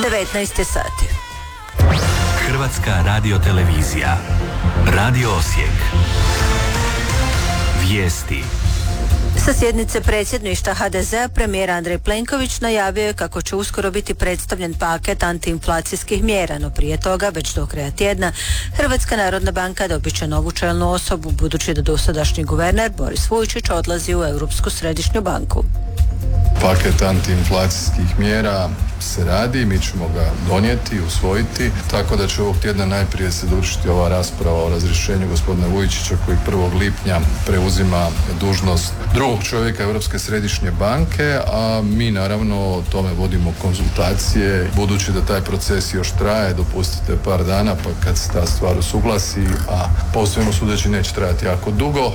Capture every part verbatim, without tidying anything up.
devetnaest je sati. Hrvatska radiotelevizija. Radio Osijek. Vijesti. Sa sjednice predsjedništva ha de zea premijer Andrej Plenković najavio je kako će uskoro biti predstavljen paket antiinflacijskih mjera, no prije toga, već do kraja tjedna, Hrvatska narodna banka dobit će novu čelnu osobu, budući da dosadašnji guverner Boris Vujčić odlazi u Europsku središnju banku. Paket antiinflacijskih mjera se radi, mi ćemo ga donijeti, usvojiti, tako da će ovog tjedna najprije se dovršiti ova rasprava o razrješenju gospodina Vujčića koji prvog lipnja preuzima dužnost drugog čovjeka Europske središnje banke, a mi naravno o tome vodimo konzultacije. Budući da taj proces još traje, dopustite par dana pa kad se ta stvar usuglasi, a po svemu sudeći neće trajati jako dugo.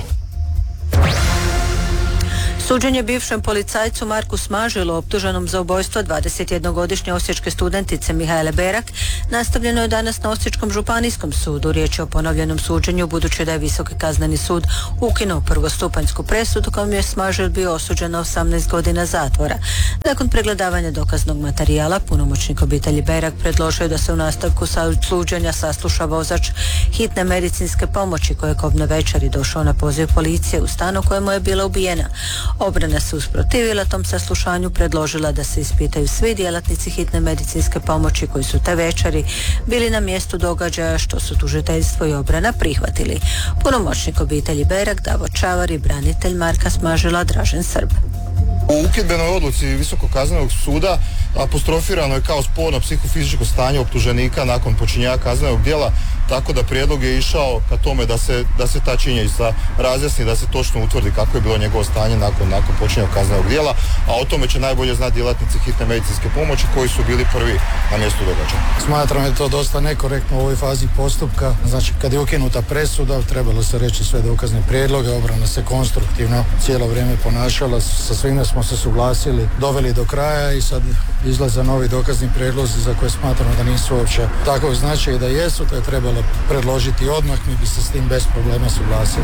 Suđenje bivšem policajcu Marku Smažilu, optuženom za ubojstvo dvadesetjednogodišnje osječke studentice Mihajle Berak, nastavljeno je danas na Osječkom županijskom sudu. Riječ je o ponovljenom suđenju, budući da je Visoki kazneni sud ukinuo prvostupanjsku presudu kojom je Smažil bio osuđen na osamnaest godina zatvora. Nakon pregledavanja dokaznog materijala, punomoćnik obitelji Berak predložio je da se u nastavku suđenja sasluša vozač hitne medicinske pomoći koji je kobne večeri došao na poziv policije u stan u kojemu je bila ubijena. Obrana se usprotivila tom saslušanju, predložila da se ispitaju svi djelatnici hitne medicinske pomoći koji su te večeri bili na mjestu događaja, što su tužiteljstvo i obrana prihvatili. Punomoćnik obitelji Berak Davor Čavar i branitelj Marka Smažila Dražen Srb. U ukidbenoj odluci Visokog kaznenog suda apostrofirano je kao sporno psihofizičko stanje optuženika nakon počinjenja kaznenog djela, tako da prijedlog je išao ka tome da se, da se ta činjenica razjasni, da se točno utvrdi kako je bilo njegovo stanje nakon, nakon počinjenja kaznenog djela, a o tome će najbolje znati djelatnici hitne medicinske pomoći koji su bili prvi na mjestu događaja. Smatram da je to dosta nekorektno u ovoj fazi postupka. Znači, kad je ukinuta presuda, trebalo se reći sve dokazne prijedloge, obrana se konstruktivno cijelo vrijeme ponašala, sa svime smo se suglasili, doveli do kraja i sad izlaze novi dokazni prijedlozi za koje smatramo da nisu uopće takvog značaja i da jesu, to je trebalo predložiti odmah, mi bi se s tim bez problema suglasili.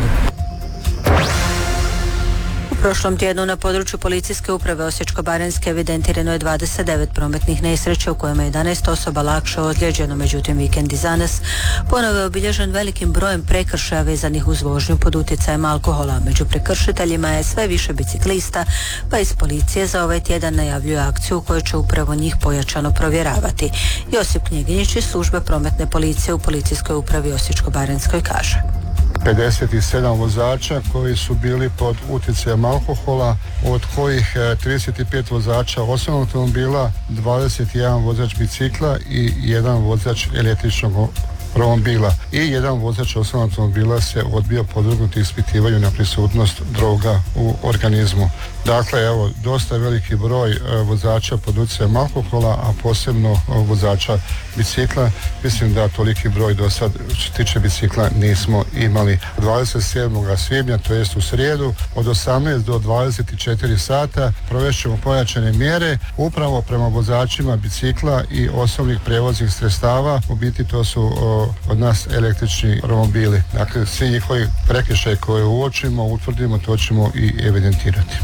U prošlom tjednu na području policijske uprave Osječko-baranjske evidentirano je dvadeset devet prometnih nesreća u kojima je jedanaest osoba lakše ozlijeđeno, međutim vikend iza nas ponovo je obilježen velikim brojem prekršaja vezanih uz vožnju pod utjecajem alkohola. Među prekršiteljima je sve više biciklista, pa iz policije za ovaj tjedan najavljuju akciju u kojoj će upravo njih pojačano provjeravati. Josip Knjeginjić iz službe prometne policije u policijskoj upravi Osječko-baranjskoj kaže: pedeset sedam vozača koji su bili pod utjecajem alkohola, od kojih trideset pet vozača osobnog automobila, dvadeset jedan vozač bicikla i jedan vozač električnog romobila i jedan vozač osobnog automobila se odbio podvrgnuti ispitivanju na prisutnost droga u organizmu. Dakle, evo, dosta veliki broj e, vozača pod utjecajem alkohola, a posebno o, vozača bicikla. Mislim da toliki broj do sad, što se tiče bicikla, nismo imali. dvadeset sedmog svibnja, to jest u srijedu, od osamnaest do dvadeset četiri sata provešćemo pojačane mjere upravo prema vozačima bicikla i osobnih prijevoznih sredstava. U biti to su o, od nas električni romobili. Dakle, svi njihovi prekršaji koje uočimo, utvrdimo, to ćemo i evidentirati.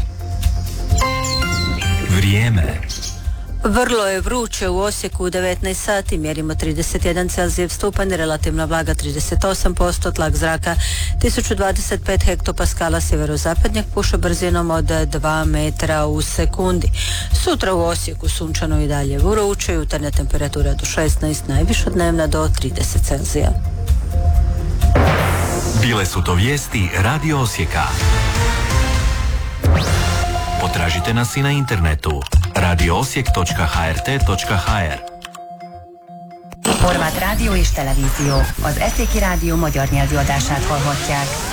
Vrijeme. Vrlo je vruće u Osijeku u devetnaest sati, mjerimo trideset jedan Celzijev stupanj, relativna vlaga trideset osam posto, tlak zraka tisuću dvadeset pet hektopaskala, sjeverozapadnjak puše brzinom od dva metra u sekundi. Sutra u Osijeku sunčano i dalje vruće, jutarnja temperatura do šesnaest, najviša dnevna do trideset Celzija. Bile su to vijesti Radio Osijeka. Potražite nas i na internetu radio osijek točka h r t točka h r. Horvát rádió és televízió. Az Eszéki Rádió magyar nyelvű adását hallhatják.